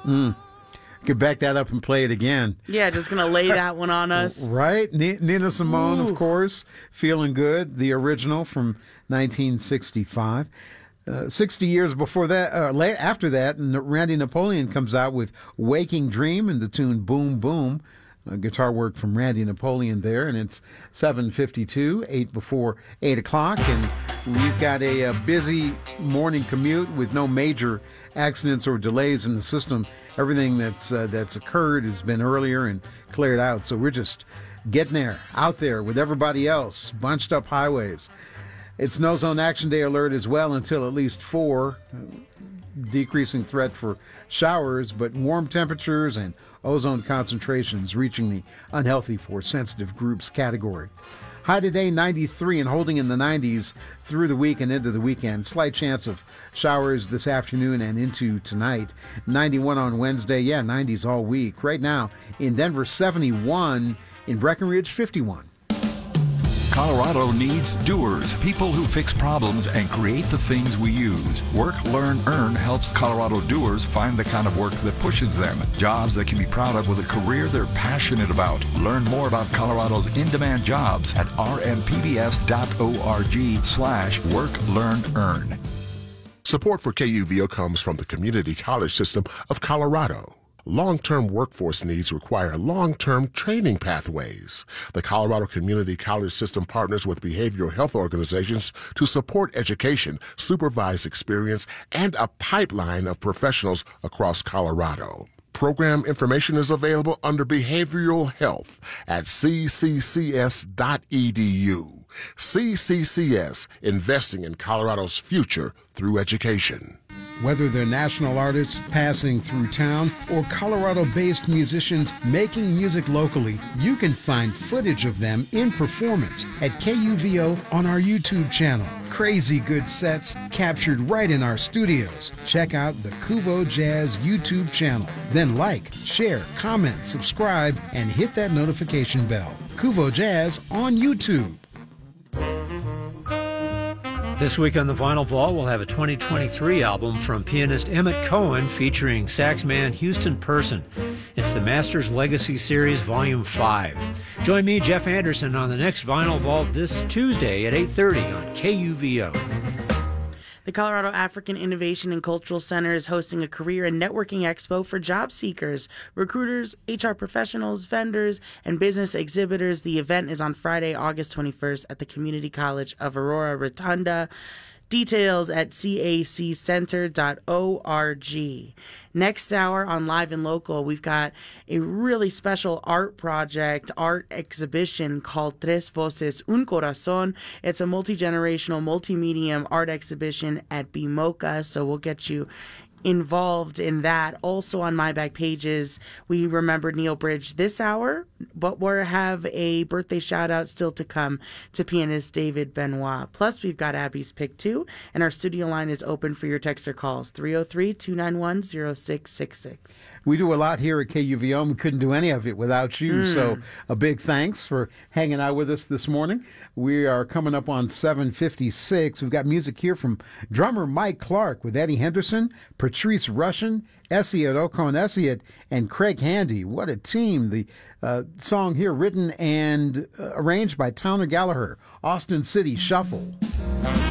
Could back that up and play it again. Yeah, just going to lay that one on us. Right? Nina Simone, of course, Feeling Good, the original from 1965. 60 years before that, after that, Randy Napoleon comes out with Waking Dream and the tune Boom Boom. Guitar work from Randy Napoleon there, and it's 7:52, 8 before 8 o'clock, and we've got a busy morning commute with no major accidents or delays in the system. Everything that's occurred has been earlier and cleared out, so we're just getting there, out there with everybody else, bunched up highways. It's No Zone Action Day alert as well until at least 4, decreasing threat for showers, but warm temperatures and ozone concentrations reaching the unhealthy for sensitive groups category. High today, 93, and holding in the 90s through the week and into the weekend. Slight chance of showers this afternoon and into tonight. 91 on Wednesday. 90s all week. Right now in Denver, 71. In Breckenridge, 51. Colorado needs doers, people who fix problems and create the things we use. Work, Learn, Earn helps Colorado doers find the kind of work that pushes them. Jobs they can be proud of with a career they're passionate about. Learn more about Colorado's in-demand jobs at rmpbs.org/Work, Learn, Earn. Support for KUVO comes from the Community College System of Colorado. Long-term workforce needs require long-term training pathways. The Colorado Community College System partners with behavioral health organizations to support education, supervised experience, and a pipeline of professionals across Colorado. Program information is available under Behavioral Health at cccs.edu. CCCS, investing in Colorado's future through education. Whether they're national artists passing through town or Colorado-based musicians making music locally, you can find footage of them in performance at KUVO on our YouTube channel. Crazy good sets captured right in our studios. Check out the Kuvo Jazz YouTube channel. Then like, share, comment, subscribe, and hit that notification bell. Kuvo Jazz on YouTube. This week on the Vinyl Vault, we'll have a 2023 album from pianist Emmett Cohen featuring saxman Houston Person. It's the Masters Legacy Series Volume 5. Join me, Jeff Anderson, on the next Vinyl Vault this Tuesday at 8:30 on KUVO. The Colorado African Innovation and Cultural Center is hosting a career and networking expo for job seekers, recruiters, HR professionals, vendors, and business exhibitors. The event is on Friday, August 21st at the Community College of Aurora Rotunda. Details at caccenter.org. Next hour on Live and Local, we've got a really special art exhibition called Tres Voces, Un Corazón. It's a multi-generational, multi-medium art exhibition at BMOCA, so we'll get you involved in that. Also on My Back Pages, we remember Neil Bridge this hour, but we'll have a birthday shout out still to come to pianist David Benoit. Plus, we've got Abby's Pick 2, and our studio line is open for your text or calls, 303-291-0666. We do a lot here at KUVO, and we couldn't do any of it without you, so a big thanks for hanging out with us this morning. We are coming up on 7:56. We've got music here from drummer Mike Clark with Eddie Henderson, Patrice Rushen, Essiet Ocon Essiet, and Craig Handy. What a team. The song here written and arranged by Towner Gallagher, Austin City Shuffle.